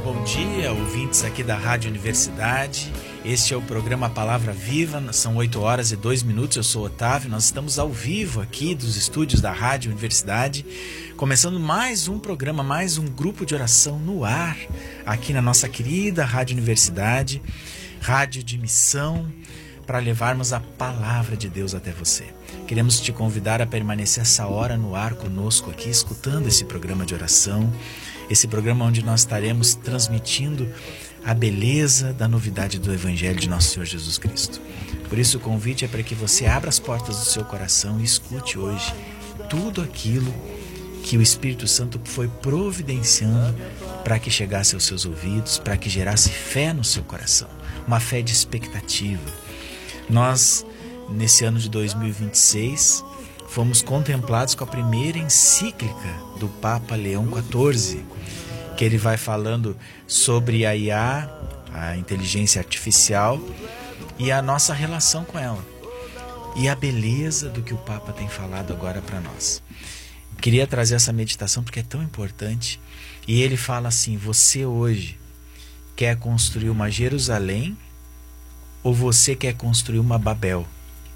bom dia, ouvintes aqui da Rádio Universidade. Este é o programa Palavra Viva, são 8h02. Eu sou Otávio, nós estamos ao vivo aqui dos estúdios da Rádio Universidade, começando mais um programa, mais um grupo de oração no ar, aqui na nossa querida Rádio Universidade, rádio de missão, para levarmos a Palavra de Deus até você. Queremos te convidar a permanecer essa hora no ar conosco aqui, escutando esse programa de oração, esse programa onde nós estaremos transmitindo a beleza da novidade do Evangelho de nosso Senhor Jesus Cristo. Por isso o convite é para que você abra as portas do seu coração e escute hoje tudo aquilo que o Espírito Santo foi providenciando para que chegasse aos seus ouvidos, para que gerasse fé no seu coração, uma fé de expectativa. Nós, nesse ano de 2026, fomos contemplados com a primeira encíclica do Papa Leão XIV, que ele vai falando sobre a IA, a inteligência artificial, e a nossa relação com ela. E a beleza do que o Papa tem falado agora para nós. Queria trazer essa meditação porque é tão importante. E ele fala assim: você hoje quer construir uma Jerusalém ou você quer construir uma Babel?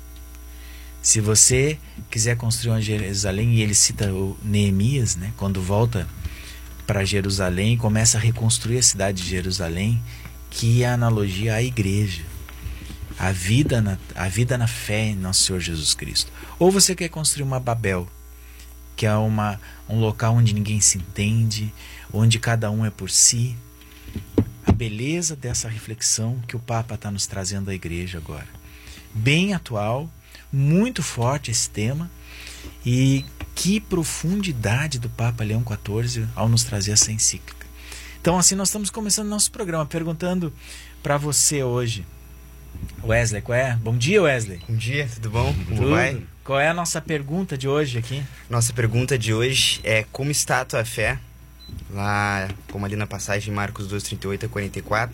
Se você quiser construir uma Jerusalém, e ele cita o Neemias, né, quando volta para Jerusalém, começa a reconstruir a cidade de Jerusalém, que é a analogia à igreja, a vida na fé em nosso Senhor Jesus Cristo. Ou você quer construir uma Babel, que é um local onde ninguém se entende, onde cada um é por si. A beleza dessa reflexão que o Papa está nos trazendo à igreja agora. Bem atual, muito forte esse tema, e que profundidade do Papa Leão XIV ao nos trazer essa encíclica. Então assim nós estamos começando nosso programa perguntando para você hoje, Wesley, qual é? Bom dia, Wesley. Bom dia, tudo bom? Como vai? Qual é a nossa pergunta de hoje aqui? Nossa pergunta de hoje é: como está a tua fé? Lá, como ali na passagem Marcos 2:38-44.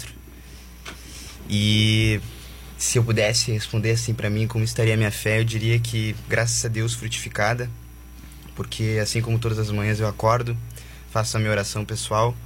E se eu pudesse responder assim para mim, como estaria a minha fé, eu diria que, graças a Deus, frutificada, porque assim como todas as manhãs eu acordo, faço a minha oração pessoal,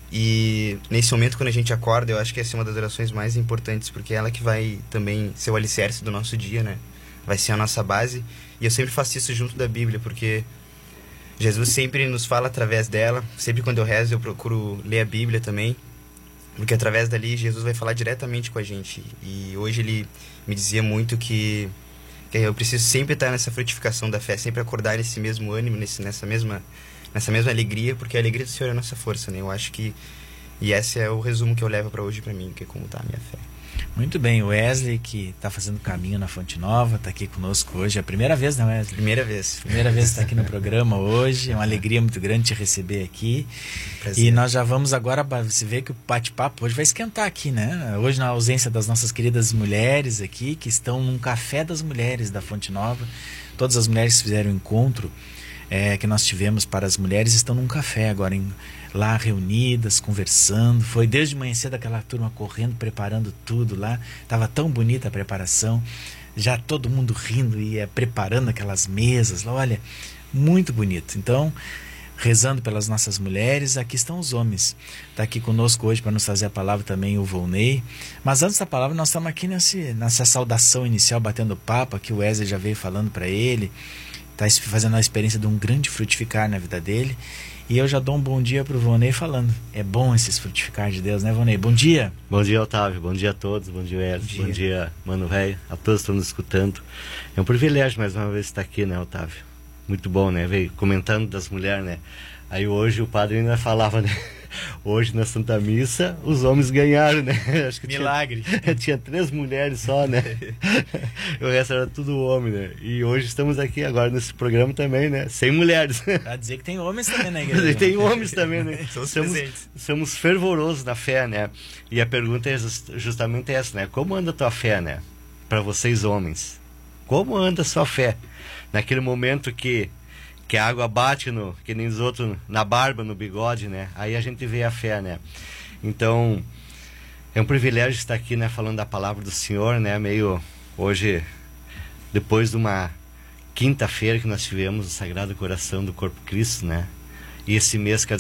e nesse momento quando a gente acorda, eu acho que essa é uma das orações mais importantes, porque é ela que vai também ser o alicerce do nosso dia, né? Vai ser a nossa base, e eu sempre faço isso junto da Bíblia, porque Jesus sempre nos fala através dela. Sempre quando eu rezo eu procuro ler a Bíblia também, porque através dali Jesus vai falar diretamente com a gente. E hoje ele me dizia muito que eu preciso sempre estar nessa frutificação da fé, sempre acordar nesse mesmo ânimo, nessa mesma alegria, porque a alegria do Senhor é a nossa força, né? Eu acho que... E esse é o resumo que eu levo para hoje para mim, que é como está a minha fé. Muito bem, o Wesley, que está fazendo caminho na Fonte Nova, está aqui conosco hoje. É a primeira vez, né, Wesley? Primeira vez. Primeira vez que está aqui no programa hoje. É uma alegria muito grande te receber aqui. Prazer. E nós já vamos agora, você vê que o bate-papo hoje vai esquentar aqui, né? Hoje, na ausência das nossas queridas mulheres aqui, que estão num café das mulheres da Fonte Nova. Todas as mulheres que fizeram o encontro que nós tivemos para as mulheres estão num café agora, lá reunidas, conversando. Foi desde manhã cedo aquela turma correndo, preparando tudo lá. Estava tão bonita a preparação, já todo mundo rindo e preparando aquelas mesas lá. Olha, muito bonito. Então, rezando pelas nossas mulheres, aqui estão os homens. Está aqui conosco hoje para nos trazer a palavra também o Volney. Mas antes da palavra, nós estamos aqui nessa saudação inicial, batendo papo, que o Wesley já veio falando para ele. Está fazendo a experiência de um grande frutificar na vida dele. E eu já dou um bom dia para o Vonei falando. É bom esses frutificar de Deus, né, Vonei? Bom dia. Bom dia, Otávio. Bom dia a todos. Bom dia, Wesley. Bom dia, Mano Velho. A todos que estão nos escutando. É um privilégio mais uma vez estar aqui, né, Otávio? Muito bom, né? Veio comentando das mulheres, né? Aí hoje o padre ainda falava, né? Hoje na Santa Missa os homens ganharam, né? Acho que milagre. Tinha 3 mulheres só, né? O resto era tudo homem, né? E hoje estamos aqui agora nesse programa também, né? Sem mulheres. Pra dizer que tem homens também na igreja. Tem homens também, né? Somos fervorosos na fé, né? E a pergunta é justamente essa, né? Como anda a tua fé, né? Para vocês homens. Como anda a sua fé? Naquele momento que a água bate, que nem os outros, na barba, no bigode, né? Aí a gente vê a fé, né? Então, é um privilégio estar aqui, né? Falando da palavra do Senhor, né? Meio, hoje, depois de uma quinta-feira que nós tivemos o Sagrado Coração do Corpo Cristo, né? E esse mês que